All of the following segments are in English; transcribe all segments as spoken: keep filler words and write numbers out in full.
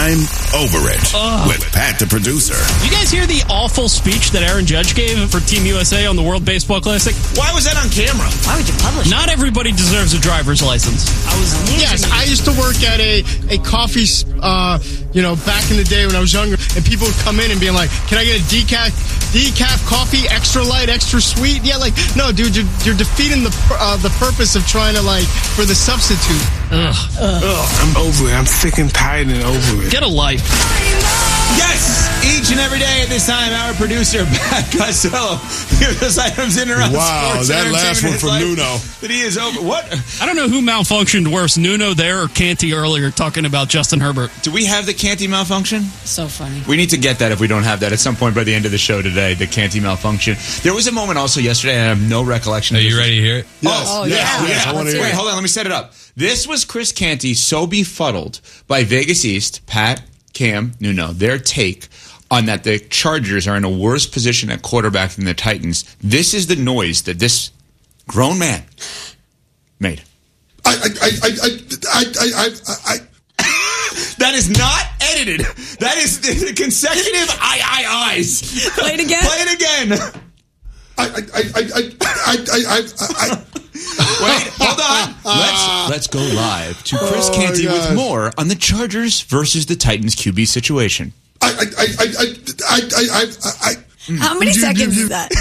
I'm over it Ugh. with Pat the producer. You guys hear the awful speech that Aaron Judge gave for Team U S A on the World Baseball Classic? Why was that on camera? Why would you publish Not it? everybody deserves a driver's license. I was Yes, I used to work at a, a coffee, uh, you know, back in the day when I was younger, and people would come in and be like, can I get a decaf decaf coffee, extra light, extra sweet? Yeah, like, no, dude, you're, you're defeating the uh, the purpose of trying to, like, for the substitute. Ugh. Ugh. I'm over it. I'm sick and tired and over it. Get a life. Yes! Each and every day at this time, our producer, Pat Costello, gives us items in around wow, sports. That last one from Nuno. That he is over. What? I don't know who malfunctioned worse, Nuno there or Canty earlier talking about Justin Herbert. Do we have the Canty malfunction? So funny. We need to get that if we don't have that at some point by the end of the show today, the Canty malfunction. There was a moment also yesterday, and I have no recollection. Are of you this. ready to hear it? Yes, Oh, yes, yeah. yes. Yeah. I want to hear Wait, it. hold on. Let me set it up. This was Chris Canty so befuddled by Vegas East, Pat, Cam, Nuno, their take on that the Chargers are in a worse position at quarterback than the Titans. This is the noise that this grown man made. I, I, I, I, I, I, I, I. That is not edited. That is the consecutive I, I, I's. Play it again. Play it again. I, I, I, I, I, I, I, I. Wait, hold on. Let's let's go live to Chris Oh, Canty gosh. with more on the Chargers versus the Titans Q B situation. I, I, I, I, I, I, I, I. How many seconds is that?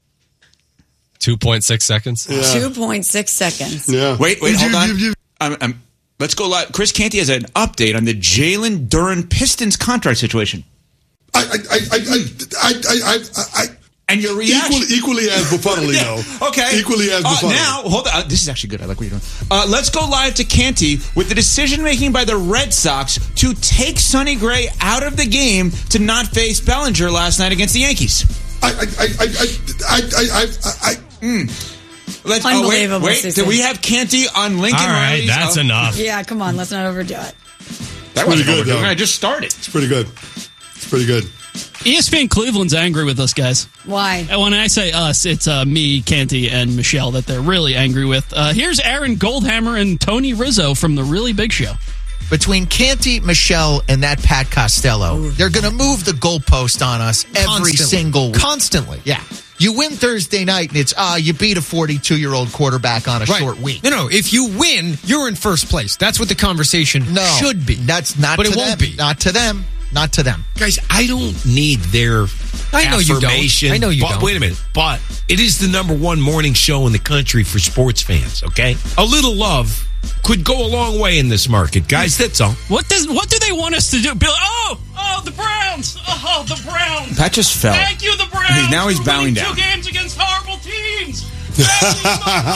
two point six seconds. Yeah. two point six seconds. Yeah. Wait, wait, hold You- on. you- you- I'm, I'm, let's go live. Chris Canty has an update on the Jalen Duren Pistons contract situation. I, I, I, I, I, I, I, I. And your reaction. Equally, equally as befuddling, Yeah, though. okay. Equally as Uh, befuddling. now, hold on. Uh, this is actually good. I like what you're doing. Uh, let's go live to Canty with the decision making by the Red Sox to take Sonny Gray out of the game to not face Bellinger last night against the Yankees. I, I, I, I, I, I, I, I. Mm. Let's, oh, wait, Unbelievable, wait. Susan. Do we have Canty on Lincoln All right, Riley's- that's oh, enough. Yeah, come on. Let's not overdo it. That pretty wasn't good, overdoing though. it. I just started. It's pretty good. It's pretty good. E S P N Cleveland's angry with us, guys. Why? And when I say us, it's uh, me, Canty, and Michelle that they're really angry with. Uh, here's Aaron Goldhammer and Tony Rizzo from The Really Big Show. Between Canty, Michelle, and that Pat Costello, Ooh. they're going to move the goalpost on us every Constantly. single week. Constantly. Yeah. You win Thursday night, and it's, uh, you beat a forty-two-year-old quarterback on a Right. short week. No, no. If you win, you're in first place. That's what the conversation No, should be. That's not But to it won't them. be. Not to them. Not to them. Guys, I don't need their I know you don't. affirmation. I know you but, don't. Wait a minute. But it is the number one morning show in the country for sports fans, okay? A little love could go a long way in this market, guys. That's all. What does what do they want us to do? Bill? Oh, oh, the Browns. Oh, the Browns. Pat just fell. Thank you, the Browns. He- now he's for bowing winning down. Two games against horrible teams. Thank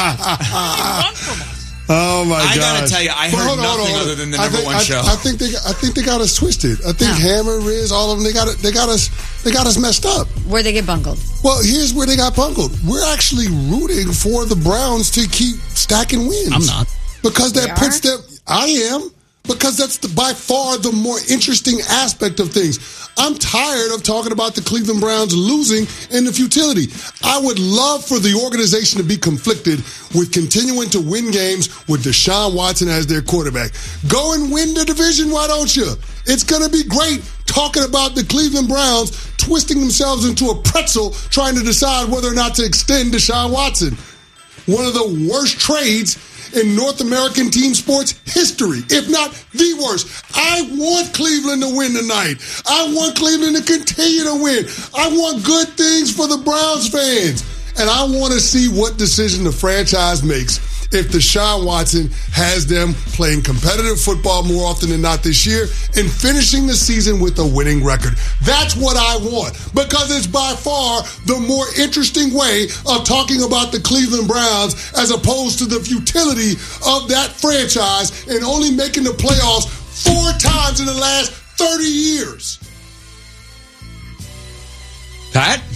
you. Run from us. Oh my god! I gotta tell you, I But heard hold on, hold nothing on. other than the I number think, one I, show. I think they, I think they got us twisted. I think Hammer, Riz, all of them, they got it. They got us. They got us messed up. Where'd they get bungled? Well, here's where they got bungled. We're actually rooting for the Browns to keep stacking wins. I'm not. Because that We puts are? them. I am. Because that's the, by far the more interesting aspect of things. I'm tired of talking about the Cleveland Browns losing and the futility. I would love for the organization to be conflicted with continuing to win games with Deshaun Watson as their quarterback. Go and win the division, why don't you? It's going to be great talking about the Cleveland Browns twisting themselves into a pretzel trying to decide whether or not to extend Deshaun Watson. One of the worst trades in North American team sports history, if not the worst. I want Cleveland to win tonight. I want Cleveland to continue to win. I want good things for the Browns fans. And I want to see what decision the franchise makes if Deshaun Watson has them playing competitive football more often than not this year and finishing the season with a winning record. That's what I want, because it's by far the more interesting way of talking about the Cleveland Browns as opposed to the futility of that franchise and only making the playoffs four times in the last thirty years. Pat?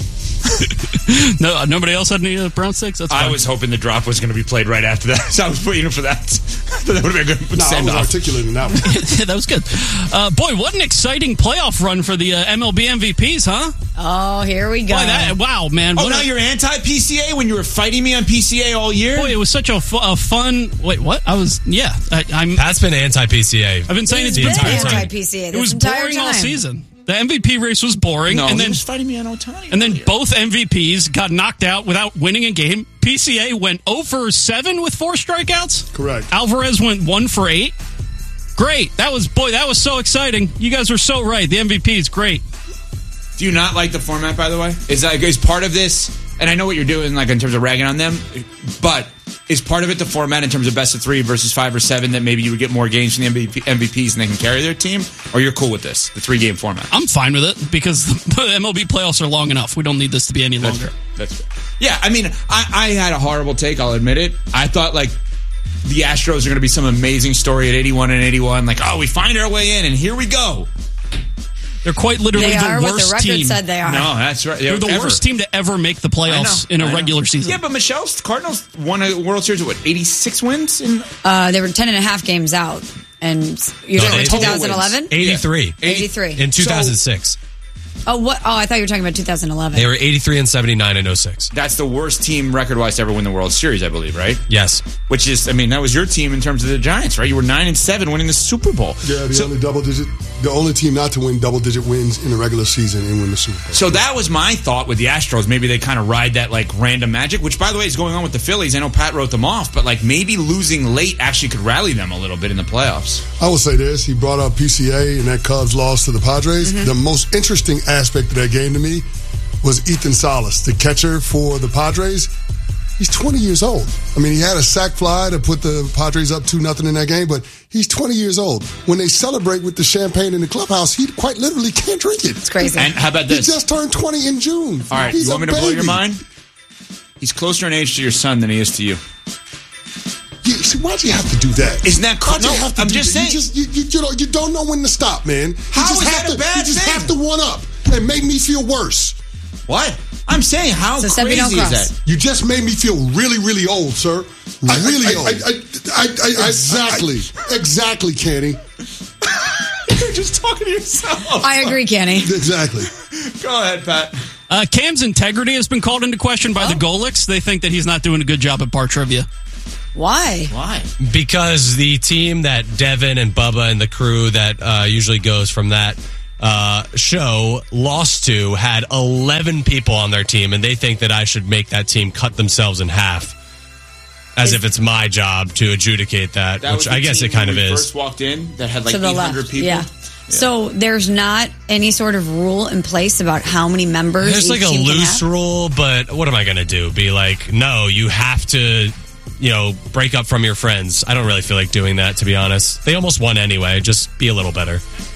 No, nobody else had any uh, Brown sticks? That's I fine. was hoping the drop was going to be played right after that, so I was waiting for that. That would have been a good No, I send was off. articulate in that one. Yeah, that was good. Uh, boy, what an exciting playoff run for the uh, M L B M V Ps, huh? Oh, here we go. Boy, that, wow, man. Oh, what now a- you're anti-P C A when you were fighting me on P C A all year? Boy, it was such a, fu- a fun. Wait, what? I was. Yeah, I, I'm. Pat's been anti-P C A. I've been saying He's it's been entire time. anti-P C A It this was entire boring all time. season. The M V P race was boring, No, and he then was fighting me on Ohtani. and then earlier. both M V Ps got knocked out without winning a game. P C A went zero for seven with four strikeouts. Correct. Alvarez went one for eight. Great. That was boy. That was so exciting. You guys were so right. The M V P is great. Do you not like the format, by the way? Is that is part of this? And I know what you're doing, like in terms of ragging on them, but is part of it the format in terms of best of three versus five or seven that maybe you would get more games from the M V Ps and they can carry their team? Or you're cool with this, the three game format? I'm fine with it because the M L B playoffs are long enough. We don't need this to be any That's longer. fair. That's fair. Yeah, I mean, I, I had a horrible take. I'll admit it. I thought like the Astros are going to be some amazing story at eighty-one and eighty-one. Like, oh, we find our way in, and here we go. They're quite literally They the are what worst the record team. said they are. No, that's right. They're the Ever. worst team to ever make the playoffs I in know, a I know. regular season. Yeah, but Michelle's Cardinals won a World Series with what, eighty-six wins? In Uh, they were ten and a half games out. And you're No, talking they- about twenty eleven? eighty-three. eighty-three. In two thousand six. Oh, what? Oh, I thought you were talking about two thousand eleven. They were eighty-three and seventy-nine in oh six. That's the worst team record-wise to ever win the World Series, I believe, right? Yes. Which is, I mean, that was your team in terms of the Giants, right? You were nine and seven winning the Super Bowl. Yeah, the So- only double digit, the only team not to win double digit wins in the regular season and win the Super Bowl. So that was my thought with the Astros. Maybe they kind of ride that like random magic, which by the way is going on with the Phillies. I know Pat wrote them off, but like maybe losing late actually could rally them a little bit in the playoffs. I will say this: he brought up P C A and that Cubs loss to the Padres. Mm-hmm. The most interesting aspect of that game to me was Ethan Salas, the catcher for the Padres. He's twenty years old. I mean, he had a sac fly to put the Padres up two nothing in that game, but he's twenty years old. When they celebrate with the champagne in the clubhouse, he quite literally can't drink it. It's crazy. And how about this? He just turned twenty in June. All right, He's you want a me to blow your baby. mind? He's closer in age to your son than he is to you. You, see, why'd you have to do that? Isn't that Why'd no, you have to I'm do just that? saying. You, just, you, you, you, know, you don't know when to stop, man. You How just is have that a to, bad You just thing? have to one up and make me feel worse. What? I'm saying, how So step crazy it on is cross. that? You just made me feel really, really old, sir. Really I- old. I- I, I, I, exactly. exactly, Kenny. You're just talking to yourself. I agree, Kenny. Exactly. Go ahead, Pat. Uh, Cam's integrity has been called into question by the Golics. They think that he's not doing a good job at bar trivia. Why? Why? Because the team that Devin and Bubba and the crew that uh, usually goes from that uh, show lost to had eleven people on their team, and they think that I should make that team cut themselves in half. As if it's my job to adjudicate that, That was which the I guess team it kind when of we is. First walked in that had like To the eight hundred left. people. Yeah. So there's not any sort of rule in place about how many members There's each like a team can loose have? rule, but what am I going to do? Be like, no, you have to, you know, break up from your friends. I don't really feel like doing that, to be honest. They almost won anyway. Just be a little better.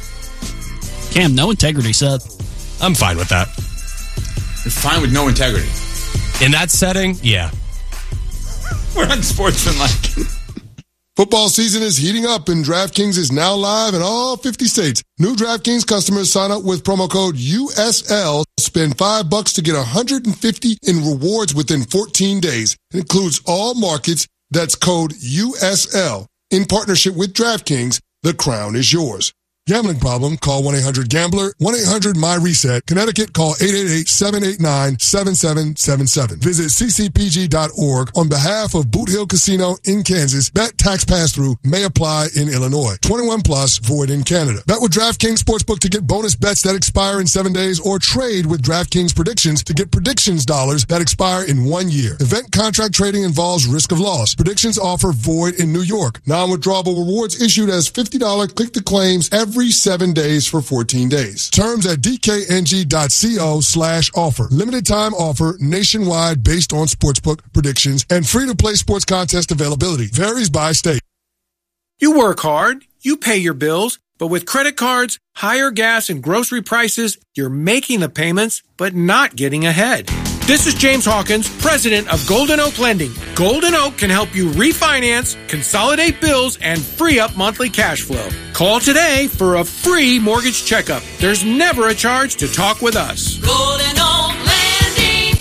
Cam, no integrity, Seth. I'm fine with that. You're fine with no integrity. In that setting, yeah. We're unsportsmanlike. Football season is heating up and DraftKings is now live in all fifty states. New DraftKings customers sign up with promo code U S L. Spend five bucks to get one hundred fifty in rewards within fourteen days. It includes all markets. That's code U S L. In partnership with DraftKings, the crown is yours. Gambling problem? Call one eight hundred gambler, one eight hundred my reset. Connecticut, call eight eight eight, seven eight nine, seven seven seven seven. Visit c c p g dot org on behalf of Boot Hill Casino in Kansas. Bet tax pass-through may apply in Illinois. twenty-one plus, void in Canada. Bet with DraftKings Sportsbook to get bonus bets that expire in seven days or trade with DraftKings Predictions to get predictions dollars that expire in one year. Event contract trading involves risk of loss. Predictions offer void in New York. Non-withdrawable rewards issued as fifty dollars click to claims every Every seven days for fourteen days. Terms at dkng.co slash offer. Limited time offer nationwide based on sportsbook predictions and free to play sports contest availability. Varies by state. You work hard, you pay your bills, but with credit cards, higher gas and grocery prices, you're making the payments, but not getting ahead. This is James Hawkins, president of Golden Oak Lending. Golden Oak can help you refinance, consolidate bills, and free up monthly cash flow. Call today for a free mortgage checkup. There's never a charge to talk with us. Golden Oak Lending.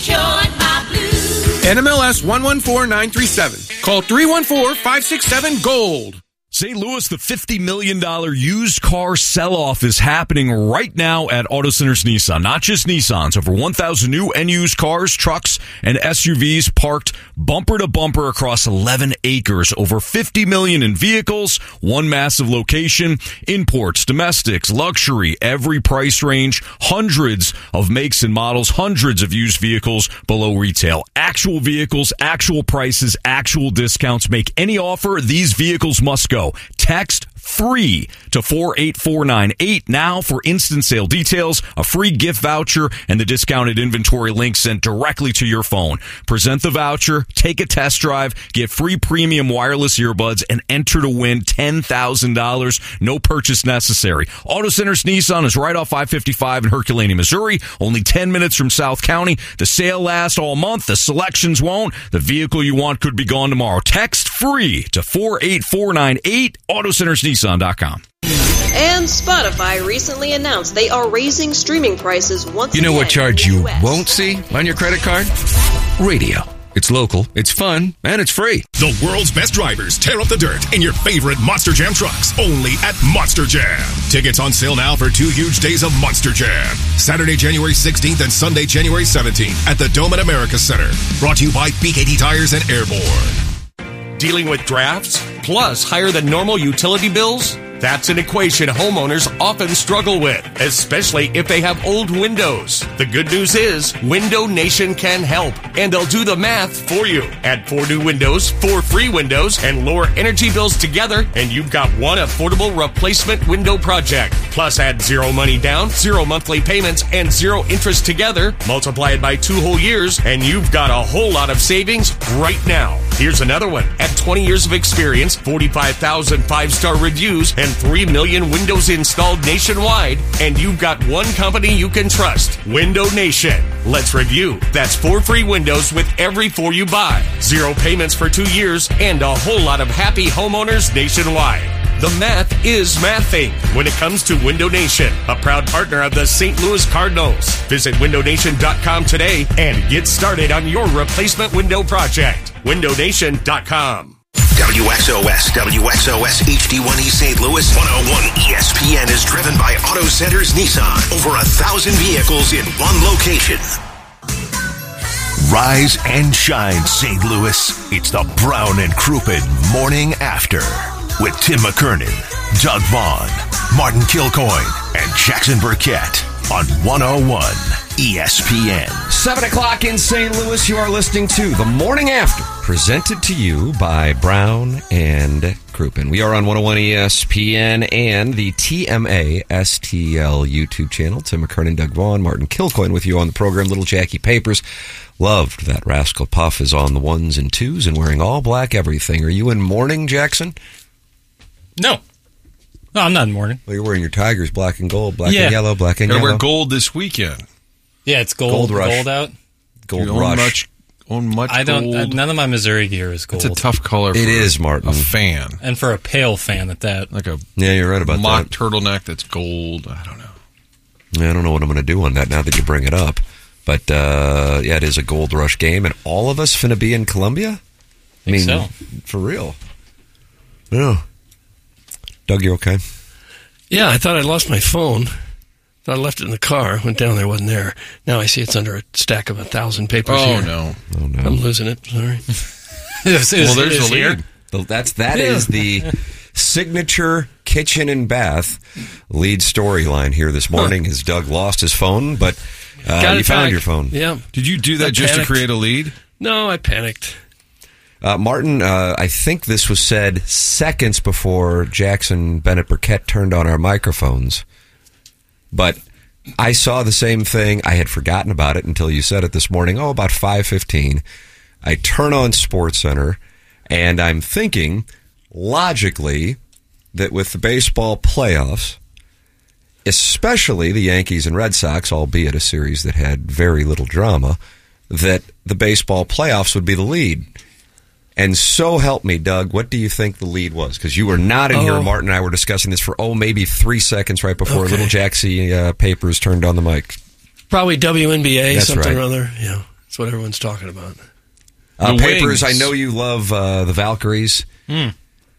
N M L S one one four nine three seven. Call three one four, five six seven, GOLD. Saint Louis, the fifty million dollars used car sell-off is happening right now at Auto Centers Nissan. Not just Nissans. Over one thousand new and used cars, trucks, and S U Vs parked bumper to bumper across eleven acres. Over fifty million dollars in vehicles, one massive location, imports, domestics, luxury, every price range, hundreds of makes and models, hundreds of used vehicles below retail. Actual vehicles, actual prices, actual discounts. Make any offer, these vehicles must go. Text free to four eight four nine eight now for instant sale details, a free gift voucher, and the discounted inventory link sent directly to your phone. Present the voucher, take a test drive, get free premium wireless earbuds, and enter to win ten thousand dollars. No purchase necessary. Auto Centers Nissan is right off I fifty-five in Herculaneum, Missouri. Only ten minutes from South County. The sale lasts all month. The selections won't. The vehicle you want could be gone tomorrow. Text free to four eight four nine eight, auto centers nissan dot com. And Spotify recently announced they are raising streaming prices once You know again what charge in the you U S. won't see on your credit card? Radio. It's local, it's fun, and it's free. The world's best drivers tear up the dirt in your favorite Monster Jam trucks, only at Monster Jam. Tickets on sale now for two huge days of Monster Jam. Saturday, January sixteenth and Sunday, January seventeenth at the Dome at America Center. Brought to you by B K T Tires and Airborne. Dealing with drafts, plus higher than normal utility bills? That's an equation homeowners often struggle with, especially if they have old windows. The good news is, Window Nation can help, and they'll do the math for you. Add four new windows, four free windows, and lower energy bills together, and you've got one affordable replacement window project. Plus, add zero money down, zero monthly payments, and zero interest together. Multiply it by two whole years, and you've got a whole lot of savings right now. Here's another one. At twenty years of experience, forty-five thousand five-star reviews, and three million windows installed nationwide, and you've got one company you can trust, Window Nation. Let's review. That's four free windows with every four you buy, zero payments for two years, and a whole lot of happy homeowners nationwide. The math is mathing when it comes to Window Nation, a proud partner of the Saint Louis Cardinals. Visit window nation dot com today and get started on your replacement window project. window nation dot com. W X O S, W X O S H D one E Saint Louis, one oh one E S P N is driven by Auto Centers Nissan. Over a thousand vehicles in one location. Rise and shine, Saint Louis. It's the Brown and Crouppen Morning After with Tim McKernan, Doug Vaughn, Martin Kilcoyne, and Jackson Burkett on one oh one E S P N. Seven o'clock in Saint Louis, you are listening to The Morning After, presented to you by Brown and Crouppen. We are on one oh one E S P N and the T M A S T L YouTube channel. Tim McKernan, Doug Vaughn, Martin Kilcoyne with you on the program. Little Jackie Papers. Loved that Rascal Puff is on the ones and twos and wearing all black everything. Are you in mourning, Jackson? No. No, I'm not in mourning. Well, you're wearing your Tigers black and gold, black Yeah. and yellow, black and Gonna yellow. wear gold this weekend. Yeah, it's gold. Gold rush. Gold out. Gold You own rush. much, own much I don't. gold. Uh, none of my Missouri gear is gold. It's a tough color. For It is, Martin. A fan, and for a pale fan at that. like a Yeah, you're right about mock that. turtleneck that's gold. I don't know. Yeah, I don't know what I'm going to do on that now that you bring it up. But, uh, yeah, it is a gold rush game. And all of us finna be in Columbia? I Think mean, so. for real. Yeah. Doug, you okay? Yeah, I thought I lost my phone. Thought I left it in the car. Went down there, wasn't there. Now I see it's under a stack of a thousand papers Oh here. no! Oh no! I'm losing it. Sorry. Is- is- Well, there's is the here? lead. Well, That's that Yeah. is the signature kitchen and bath lead storyline here this morning. Is Doug lost his phone, but uh, Got you it found back. your phone. Yeah. Did you do that I just panicked. to create a lead? No, I panicked. Uh, Martin, uh, I think this was said seconds before Jackson Bennett Burkett turned on our microphones. But I saw the same thing. I had forgotten about it until you said it this morning. Oh, about five fifteen. I turn on SportsCenter, and I'm thinking, logically, that with the baseball playoffs, especially the Yankees and Red Sox, albeit a series that had very little drama, that the baseball playoffs would be the lead. And so help me, Doug, what do you think the lead was? Because you were not in Oh. here. Martin and I were discussing this for, oh, maybe three seconds right before Okay. little Jaxie uh, Papers turned on the mic. Probably W N B A, That's something right. or other. Yeah, that's what everyone's talking about. Uh, The Papers, Wings. I know you love uh, the Valkyries. Hmm.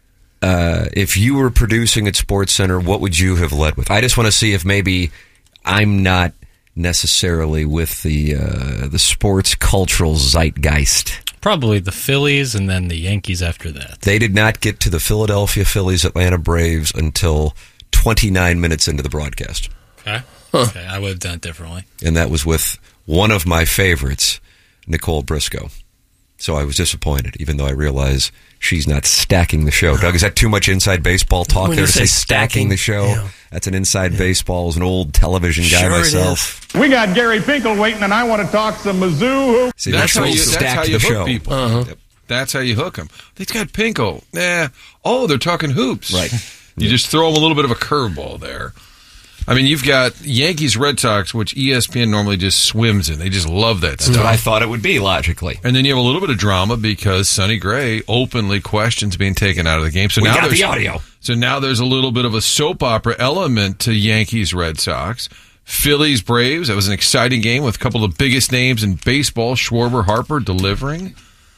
Uh, if you were producing at Sports Center, what would you have led with? I just want to see if maybe I'm not necessarily with the uh, the sports cultural zeitgeist. Probably the Phillies and then the Yankees after that. They did not get to the Philadelphia Phillies, Atlanta Braves until twenty-nine minutes into the broadcast. Okay. Okay, I would have done it differently. And that was with one of my favorites, Nicole Briscoe. So I was disappointed, even though I realize she's not stacking the show. Doug, is that too much inside baseball talk When there you to say say stacking, stacking, the show? yeah. That's an inside baseball. As an old television guy Sure it myself. We got Gary Pinkel waiting, and I want to talk some Mizzou. See, That's how, Nicole you, that's stacked how you the hook show. people. Uh-huh. Yep. That's how you hook them. They've got Pinko. Nah. Oh, they're talking hoops. Right. You just throw them a little bit of a curveball there. I mean, you've got Yankees, Red Sox, which E S P N normally just swims in. They just love that That's stuff. what I thought it would be, logically. And then you have a little bit of drama because Sonny Gray openly questions being taken out of the game. So We now got there's the audio. So now there's a little bit of a soap opera element to Yankees, Red Sox. Phillies, Braves. That was an exciting game with a couple of the biggest names in baseball. Schwarber, Harper delivering.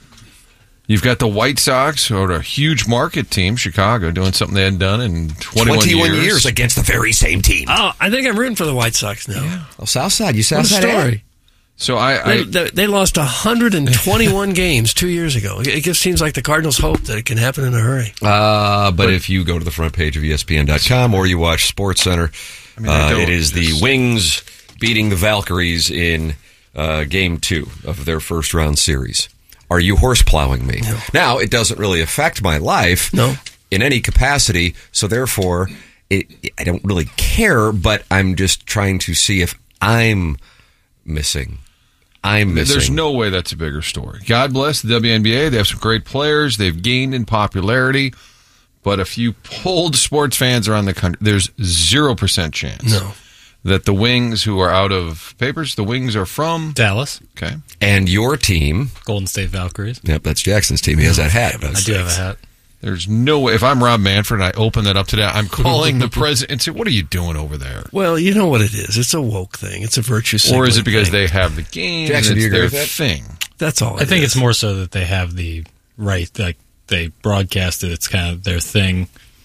You've got the White Sox, who are a huge market team, Chicago, doing something they hadn't done in twenty-one, twenty-one years. years against the very same team. Oh, I think I'm rooting for the White Sox now. Yeah. Oh, Southside. You What a Southside story. So I, They, I they, they lost one hundred twenty-one games two years ago. It just seems like the Cardinals hope that it can happen in a hurry. Uh, but, if you go to the front page of E S P N dot com or you watch Sports Center, I mean, they uh, don't it is the just- Wings beating the Valkyries in uh, Game two of their first round series. Are you horse plowing me? No. Now, it doesn't really affect my life No. in any capacity, so therefore, it, I don't really care, but I'm just trying to see if I'm missing. I'm missing. There's no way that's a bigger story. God bless the W N B A. They have some great players. They've gained in popularity. But if you polled sports fans around the country, there's zero percent chance No. that the Wings, who are out of Papers, the Wings are from Dallas. Okay. And your team. Golden State Valkyries. Yep, that's Jackson's team. He has that hat. I do have a hat. There's no way. If I'm Rob Manfred and I open that up today, I'm calling the president and say, "What are you doing over there?" Well, you know what it is. It's a woke thing. It's a virtue signaling Or is it because thing. they have the game Jackson, and do you it's agree their with that? thing? That's all it I think is. it's more so that they have the right, like they broadcast it. It's kind of their thing.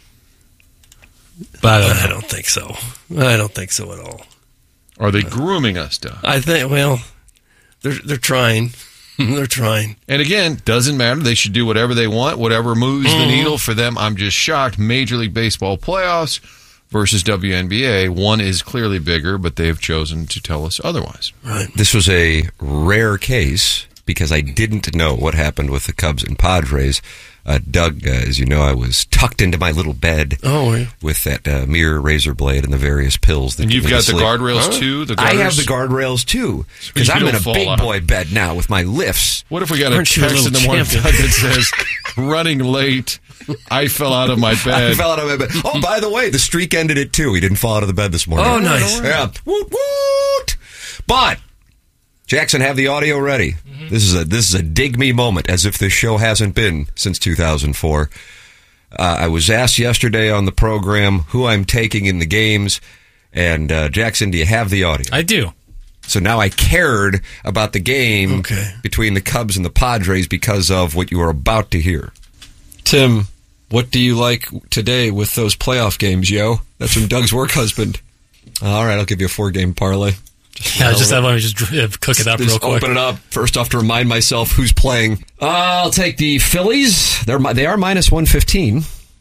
But I don't, I don't think so. I don't think so at all. Are they grooming us, Doug? I think, well, they're they're trying. They're trying. And again, doesn't matter. They should do whatever they want, whatever moves Mm-hmm. the needle for them. I'm just shocked. Major League Baseball playoffs versus W N B A. One is clearly bigger, but they've chosen to tell us otherwise. Right. This was a rare case because I didn't know what happened with the Cubs and Padres. Uh, Doug, uh, as you know, I was tucked into my little bed Oh, yeah. with that uh, mirror razor blade and the various pills. That And give you've me got the sleep. guardrails too? The I have guarders? the guardrails too because You I'm in don't a fall big out. boy bed now with my lifts. What if we got a Aren't you a text in the little morning champion? Doug, that says, running late, I fell out of my I bed. fell out of my bed. Oh, by the way, the streak ended at two. He didn't fall out of the bed this morning. Oh, nice. Yeah. Woot woot. But Jackson, have the audio ready. Mm-hmm. This is a this is a dig me moment, as if this show hasn't been since two thousand four. Uh, I was asked yesterday on the program who I'm taking in the games, and uh, Jackson, do you have the audio? I do. So now I cared about the game Okay. between the Cubs and the Padres because of what you are about to hear. Tim, what do you like today with those playoff games, yo? That's from Doug's work husband. All right, I'll give you a four-game parlay. Yeah, just that one. Just uh, cook it up Just real quick. open it up. First off, to remind myself who's playing. Uh, I'll take the Phillies. They're mi- they are minus one fifteen.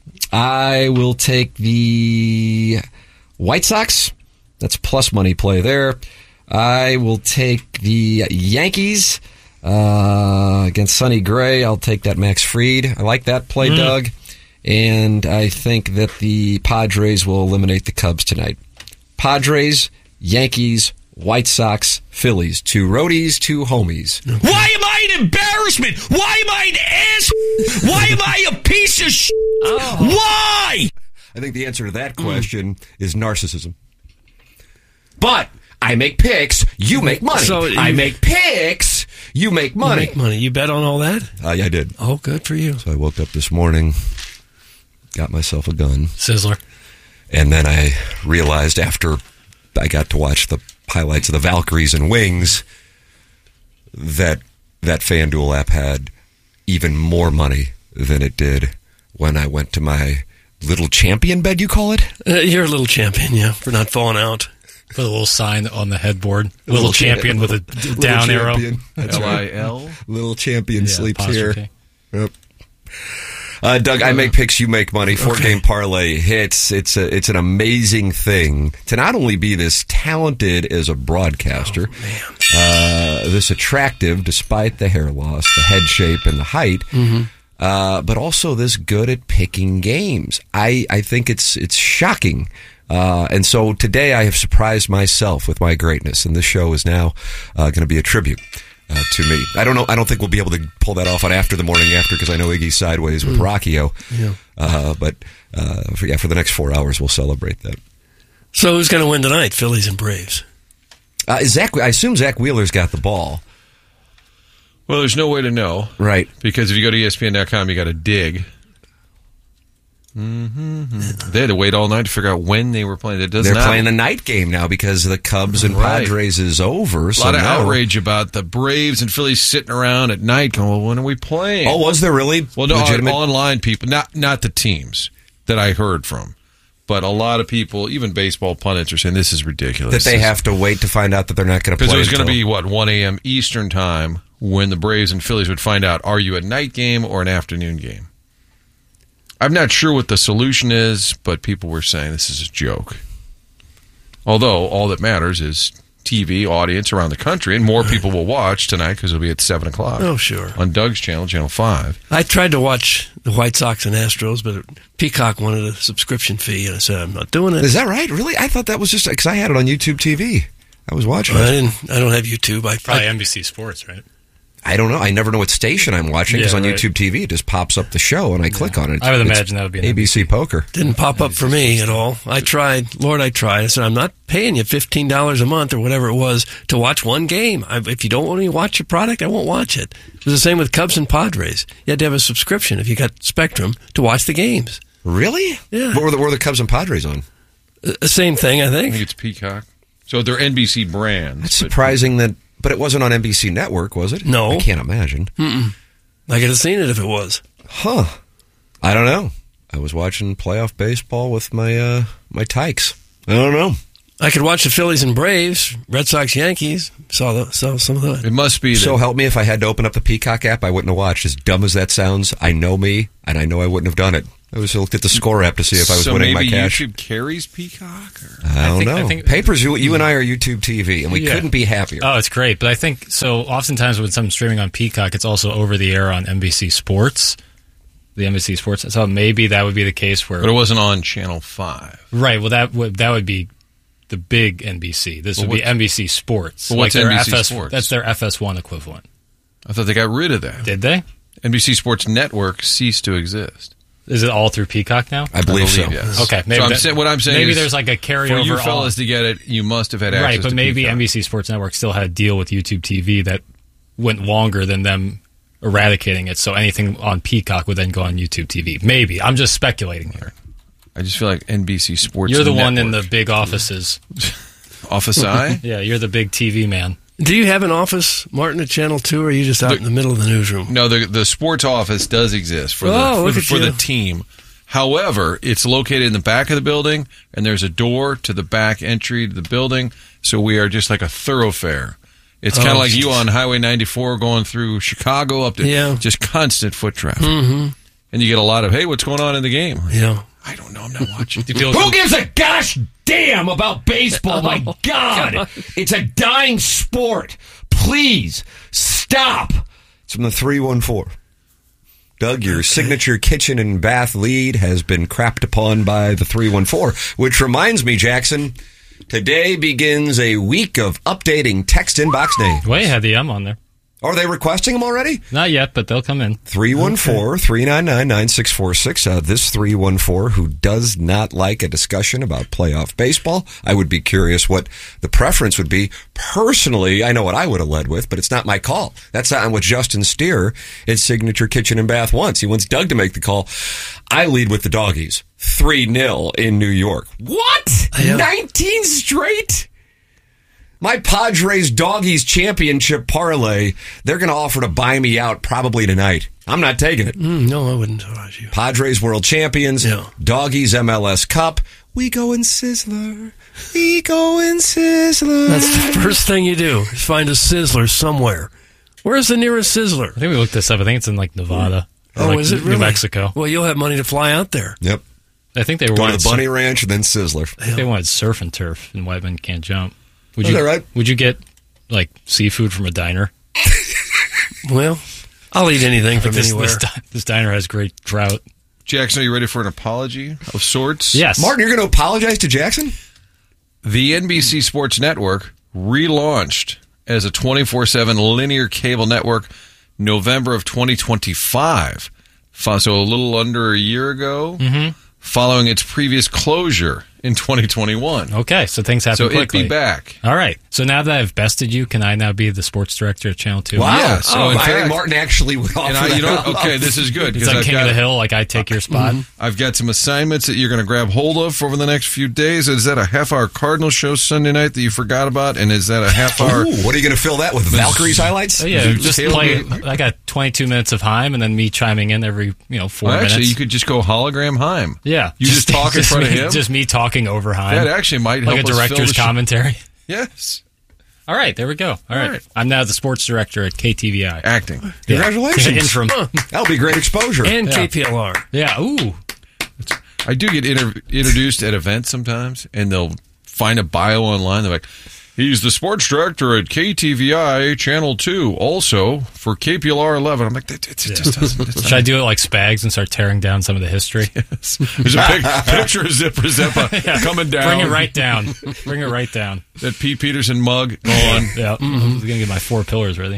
I will take the White Sox. That's plus money play there. I will take the Yankees uh, against Sonny Gray. I'll take that Max Fried. I like that play, Mm. Doug. And I think that the Padres will eliminate the Cubs tonight. Padres, Yankees, White Sox, Phillies. Two roadies, two homies. Why am I an embarrassment? Why am I an ass? Why am I a piece of shit? Why? I think the answer to that question is narcissism. But I make picks, you make money. So you- I make picks, you make You money. make money. You bet on all that? Uh, yeah, I did. Oh, good for you. So I woke up this morning, got myself a gun. Sizzler. And then I realized after I got to watch the highlights of the Valkyries and Wings that that FanDuel app had even more money than it did when I went to my little champion bed, you call it? Uh, you're a little champion, yeah, for not falling out. Put a little sign on the headboard. Little, Little champion cha- with a d- down Little arrow. champion. That's L right. I L? Little champion Yeah, sleeps apostrophe. here. Yep. Uh, Doug, I make picks, you make money. Four Okay. game parlay hits. It's a, it's an amazing thing to not only be this talented as a broadcaster, Oh, uh, this attractive despite the hair loss, the head shape, and the height, Mhm. uh, but also this good at picking games. I, I think it's it's shocking. Uh, and so today I have surprised myself with my greatness, and this show is now uh, going to be a tribute. Uh, to me, I don't know. I don't think we'll be able to pull that off on After the Morning After because I know Iggy's sideways with Mm. Rockio. Yeah. Uh, but uh, for, yeah, for the next four hours, we'll celebrate that. So who's going to win tonight, Phillies and Braves? Uh, Zach, I assume Zach Wheeler's got the ball. Well, there's no way to know. Right. Because if you go to E S P N dot com, you got to dig. Mm-hmm. They had to wait all night to figure out when they were playing. It does They're not. playing the night game now because the Cubs and Right. Padres is over. A So lot of now- outrage about the Braves and Phillies sitting around at night going, well, when are we playing? Oh, was there really Well, no, legitimate? online people, not not the teams that I heard from, but a lot of people, even baseball pundits, are saying this is ridiculous. that they have to wait to find out that they're not going to play. Because it was going to until- be, what, one a.m. Eastern time when the Braves and Phillies would find out, are you a night game or an afternoon game? I'm not sure what the solution is, but people were saying this is a joke. Although, all that matters is T V audience around the country, and more people will watch tonight because it'll be at seven o'clock. Oh, sure. On Doug's channel, Channel five. I tried to watch the White Sox and Astros, but Peacock wanted a subscription fee, and I said, I'm not doing it. Is that right? Really? I thought that was just because I had it on YouTube T V. I was watching I it. didn't. I don't have YouTube. I Probably I, N B C Sports, right? I don't know. I never know what station I'm watching because Yeah, on right. YouTube T V it just pops up the show and I click on it. I would It's imagine that would be an A B C Poker. didn't pop up for me at all. I tried. Lord, I tried. I said, I'm not paying you fifteen dollars a month or whatever it was to watch one game. I, if you don't want me to watch your product, I won't watch it. It was the same with Cubs and Padres. You had to have a subscription if you got Spectrum to watch the games. Really? Yeah. What were the, what were the Cubs and Padres on? Uh, same thing, I I think. think it's Peacock. So they're N B C brands. That's but- surprising that, but it wasn't on N B C Network, was it? No. I can't imagine. Mm-mm. I could have seen it if it was. Huh. I don't know. I was watching playoff baseball with my uh, my Tykes. I don't know. I could watch the Phillies and Braves, Red Sox, Yankees. Saw the, saw some of that. It must be So that help me if I had to open up the Peacock app, I wouldn't have watched. As dumb as that sounds, I know me, and I know I wouldn't have done it. I was looked at the score app to see if I was so winning maybe my cash. YouTube carries Peacock? Or? I don't I think- know. I think- Papers, you, you and I are YouTube T V, and we Yeah. couldn't be happier. Oh, it's great. But I think so. Oftentimes when something's streaming on Peacock, it's also over the air on N B C Sports, the N B C Sports. So maybe that would be the case where. But it wasn't on Channel five. Right. Well, that would that would be the big N B C. This Well, would be what's- N B C Sports. Well, what's their N B C F S, Sports? That's their F S one equivalent. I thought they got rid of that. Did they? N B C Sports Network ceased to exist. Is it all through Peacock now? I believe, so. yes. Okay, maybe so I'm that- saying, what I'm saying maybe is there's like a for carryover you fellas on- to get it, you must have had access Right, but to maybe Peacock. N B C Sports Network still had a deal with YouTube T V that went longer than them eradicating it. So anything on Peacock would then go on YouTube T V. Maybe. I'm just speculating here. I just feel like N B C Sports You're the one in Network. the big offices. Office I? Yeah, you're the big T V man. Do you have an office, Martin, at Channel two, or are you just out The- in the middle of the newsroom? No, the the sports office does exist for the Oh, for, look the, at for you. the team. However, it's located in the back of the building, and there's a door to the back entry to the building. So we are just like a thoroughfare. It's kind of Oh, like you geez. on Highway ninety-four going through Chicago up to Yeah. just constant foot traffic. Mm-hmm. And you get a lot of, hey, what's going on in the game? Yeah. I don't know. I'm not watching. Who gives a gosh damn about baseball? My God. It's a dying sport. Please stop. It's from the three one four. Doug, your signature kitchen and bath lead has been crapped upon by the three one four, which reminds me, Jackson, today begins a week of updating text inbox names. Well, you had the M on there. Are they requesting them already? Not yet, but they'll come in. three one four, three nine nine, nine six four six. Uh, this three one four who does not like a discussion about playoff baseball. I would be curious what the preference would be. Personally, I know what I would have led with, but it's not my call. That's not what Justin Steer at Signature Kitchen and Bath wants. He wants Doug to make the call. I lead with the doggies. three nil in New York. What? Yeah. nineteen straight? My Padres Doggies Championship parlay, they're going to offer to buy me out probably tonight. I'm not taking it. Mm, no, I wouldn't advise you. Padres World Champions, Yeah. Doggies M L S Cup. We go in Sizzler. We go in Sizzler. That's the first thing you do is find a Sizzler somewhere. Where's the nearest Sizzler? I think we looked this up. I think it's in like Nevada. Or Oh, like is it New really? Mexico. Well, you'll have money to fly out there. Yep. I think they were Go to wanted the Bunny sur- Ranch and then Sizzler. I think they wanted surf and turf, and white men can't jump. Would Is you? that right? Would you get like seafood from a diner? Well, I'll eat anything Like from this, anywhere. This, di- this diner has great trout. Jackson, are you ready for an apology of sorts? Yes. Martin, you're going to apologize to Jackson? The N B C Sports Network relaunched as a twenty-four seven linear cable network November of twenty twenty-five. So a little under a year ago, Mhm. following its previous closure in twenty twenty-one. Okay, so things happen So it'd quickly. be back. All right. So now that I've bested you, can I now be the sports director at Channel Two? Wow. Yeah, so oh, in I fact- think Martin actually would offer And I, you that know, up. okay, this is good It's because like I've King got, of the Hill, like I take your spot. I've got some assignments that you're going to grab hold of over the next few days. Is that a half-hour Cardinal show Sunday night that you forgot about? And is that a half-hour... Ooh, what are you going to fill that with? Valkyrie's highlights? Oh, yeah, You just tailgate? play. I got twenty-two minutes of Heim, and then me chiming in every you know four Well, actually, minutes. you could just go hologram Heim. yeah, You just, talk in front me, of him? Just me talking over Heim. That actually might help like a us fill director's the show. commentary. Yes. All right, there we go. All right. right. I'm now the sports director at K T V I. Acting. Yeah. Congratulations. Interim. That'll be great exposure. And Yeah. K P L R. Yeah. Ooh. I do get inter- introduced at events sometimes, and they'll find a bio online. They're like, he's the sports director at K T V I Channel two, also for K P L R eleven. I'm like, that, it, it just doesn't. It's Should I do it like Spags and start tearing down some of the history? Yes. There's a pic- picture of Zipper Zeppa Yeah. coming down. Bring it right down. Bring it right down. That Pete Peterson mug on. Yeah. I'm going to get my four pillars ready.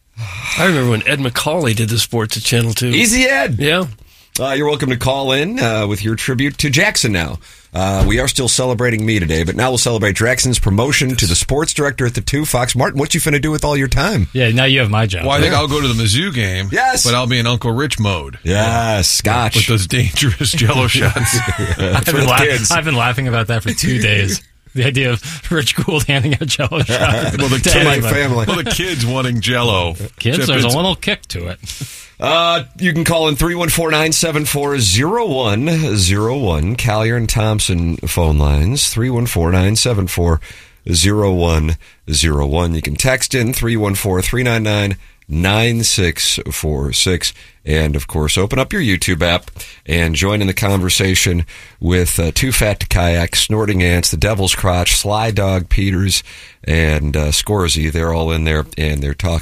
I remember when Ed McCauley did the sports at Channel two. Easy Ed. Yeah. Uh, you're welcome to call in uh, with your tribute to Jackson now. Uh, we are still celebrating me today, but now we'll celebrate Jackson's promotion to the sports director at the two. Fox Martin, what you finna do with all your time? Yeah, now you have my job. Well, I think I'll go to the Mizzou game. Yes. But I'll be in Uncle Rich mode. Yes, Scotch. With those dangerous jello shots. I've, been laugh- I've been laughing about that for two days. The idea of Rich Gould handing out jello shots. Well, the, to kid- anybody. well, the kids wanting jello. Kids, Except there's a it's- little kick to it. Uh, you can call in three one four, nine seven four, zero one zero one. Collier and Thompson phone lines, three one four, nine seven four, zero one zero one. You can text in three one four, three nine nine, nine six four six. And, of course, open up your YouTube app and join in the conversation with uh, Too Fat to Kayak, Snorting Ants, The Devil's Crotch, Sly Dog Peters, and uh, Scorzy. They're all in there, and they're talking